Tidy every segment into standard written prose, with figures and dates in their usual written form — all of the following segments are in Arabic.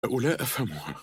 لا أفهمها.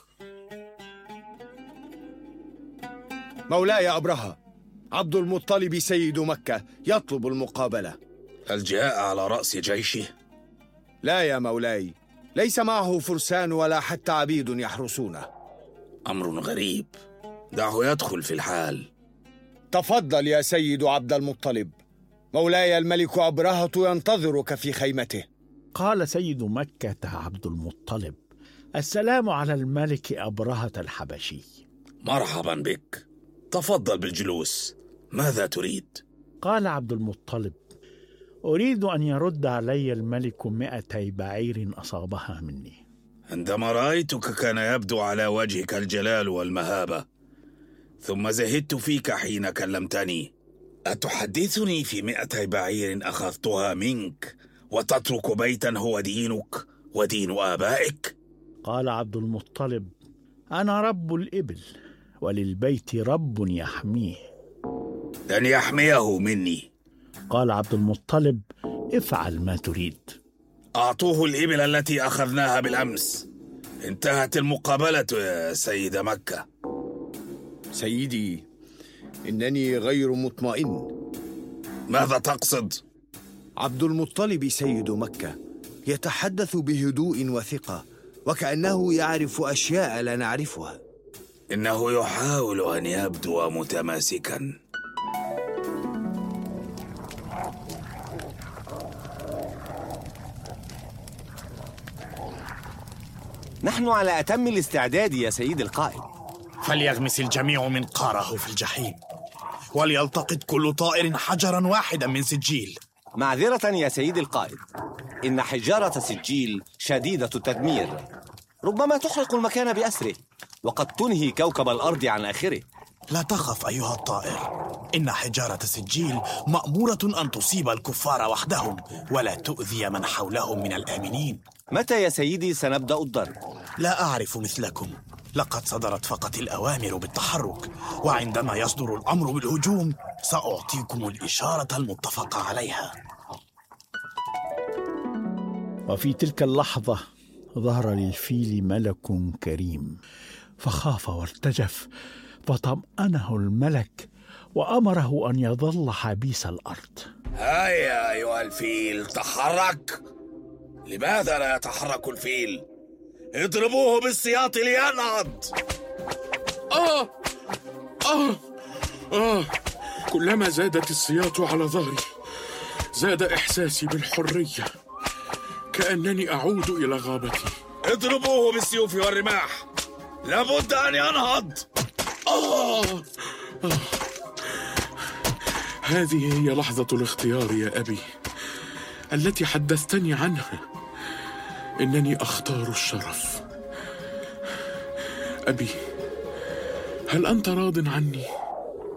مولاي أبرهة، عبد المطلب سيد مكة يطلب المقابلة. هل جاء على رأس جيشه؟ لا يا مولاي، ليس معه فرسان ولا حتى عبيد يحرسونه. أمر غريب، دعه يدخل في الحال. تفضل يا سيد عبد المطلب، مولاي الملك أبرهة ينتظرك في خيمته. قال سيد مكة عبد المطلب: السلام على الملك أبرهة الحبشي. مرحبا بك، تفضل بالجلوس. ماذا تريد؟ قال عبد المطلب: أريد أن يرد علي الملك 200 بعير أصابها مني. عندما رأيتك كان يبدو على وجهك الجلال والمهابة، ثم زهدت فيك حين كلمتني. أتحدثني في 200 بعير أخذتها منك وتترك بيتا هو دينك ودين آبائك؟ قال عبد المطلب: أنا رب الإبل، وللبيت رب يحميه. لن يحميه مني. قال عبد المطلب: افعل ما تريد. أعطوه الإبل التي أخذناها بالأمس. انتهت المقابلة يا سيد مكة. سيدي، إنني غير مطمئن. ماذا تقصد؟ عبد المطلب سيد مكة يتحدث بهدوء وثقة، وكأنه يعرف أشياء لا نعرفها. إنه يحاول أن يبدو متماسكا. نحن على أتم الاستعداد يا سيد القائد. فليغمس الجميع منقاره في الجحيم، وليلتقط كل طائر حجرا واحدا من سجيل. معذرة يا سيد القائد، إن حجارة سجيل شديدة التدمير، ربما تحرق المكان بأسره، وقد تنهي كوكب الأرض عن آخره. لا تخف أيها الطائر، إن حجارة سجيل مأمورة أن تصيب الكفار وحدهم ولا تؤذي من حولهم من الآمنين. متى يا سيدي سنبدأ الضرب؟ لا أعرف مثلكم، لقد صدرت فقط الأوامر بالتحرك، وعندما يصدر الأمر بالهجوم سأعطيكم الإشارة المتفق عليها. وفي تلك اللحظة ظهر للفيل ملك كريم، فخاف وارتجف، فطمأنه الملك وأمره أن يظل حبيس الأرض. هيا أيها الفيل، تحرك. لماذا لا يتحرك الفيل؟ اضربوه بالسياط لينهض. كلما زادت السياط على ظهري زاد إحساسي بالحرية، كأنني أعود إلى غابتي. اضربوه بالسيوف والرماح، لابد أن ينهض. هذه هي لحظة الاختيار يا أبي التي حدثتني عنها. إنني أختار الشرف. أبي، هل أنت راض عني؟